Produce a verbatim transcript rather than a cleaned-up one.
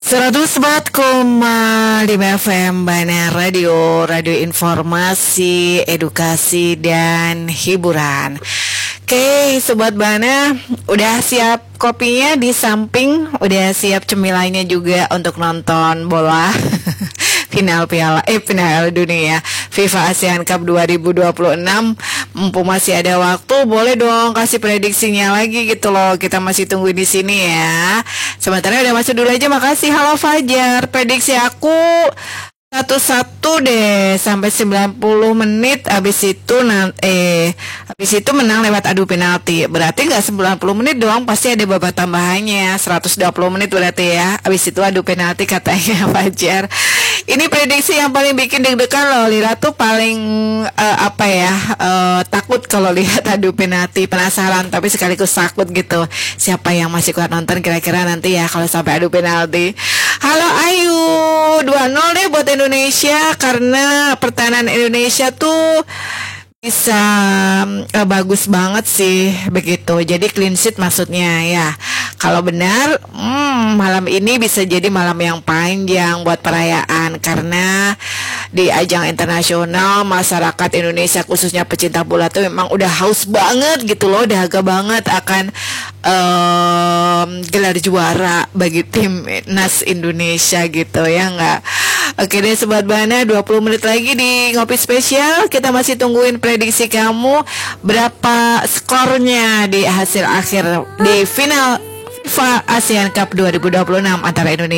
seratus empat koma lima F M Bana Radio, radio informasi, edukasi, dan hiburan. Oke, Sobat Bana, udah siap kopinya di samping, udah siap cemilannya juga untuk nonton bola final piala eh final dunia FIFA ASEAN Cup dua ribu dua puluh enam. Mumpung masih ada waktu, boleh dong kasih prediksinya lagi gitu loh. Kita masih tunggu di sini ya. Sementara udah masuk dulu aja, makasih. Halo Fajar, prediksi aku satu satu deh sampai sembilan puluh menit, habis itu nanti eh habis itu menang lewat adu penalti. Berarti nggak sembilan puluh menit doang, pasti ada babak tambahannya seratus dua puluh menit berarti ya. Habis itu adu penalti katanya Fajar. Ini prediksi yang paling bikin deg-degan loh. Lira tuh paling uh, apa ya uh, takut kalau lihat adu penalti, penasaran tapi sekaligus takut gitu. Siapa yang masih kuat nonton kira-kira nanti ya kalau sampai adu penalti. Halo Ayu, dua nol deh buat Indonesia karena pertahanan Indonesia tuh bisa uh, bagus banget sih begitu. Jadi clean sheet maksudnya ya. Kalau benar, hmm, malam ini bisa jadi malam yang panjang buat perayaan karena di ajang internasional masyarakat Indonesia khususnya pecinta bola tuh memang udah haus banget gitu loh, dahaga banget akan um, gelar juara bagi timnas Indonesia gitu ya nggak? Oke deh Sobat Bana, dua puluh menit lagi di Ngopi Spesial. Kita masih tungguin prediksi kamu berapa skornya di hasil akhir di final FIFA ASEAN Cup dua ribu dua puluh enam antara Indonesia